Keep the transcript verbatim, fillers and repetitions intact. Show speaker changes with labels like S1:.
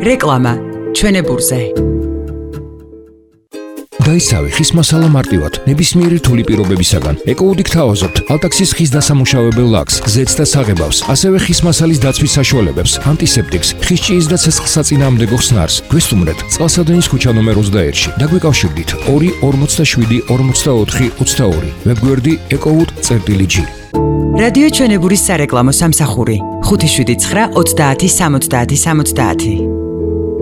S1: რეკლამა ჩვენებურზე.
S2: დაისავე ხის მასალა მარტივად, ნებისმიერი რთული პირობებისაგან. ეკოუდი გთავაზობთ ალტაქსის ხის დასამუშავებელ ლაქს, ზეთს და საღებავს, ასევე ხის მასალის დაცვის საშუალებებს, ანტისეპტიკს, ხის ჭიის და ცეცხლსაწინააღმდეგო ხსნარს. გვესტუმრეთ წყალსადენის ქუჩა ნომერ ოცდაერთში. დაგვიკავშირდით ორი ორმოცდაშვიდი ორმოცდაოთხი ოცდაორი. ვებგვერდი ecowood.gr.
S1: რადიო ჩვენებურის სარეკლამო სამსახური ხუთი შვიდი ცხრა ოცდაათი სამოცდაათი სამოცდაათი.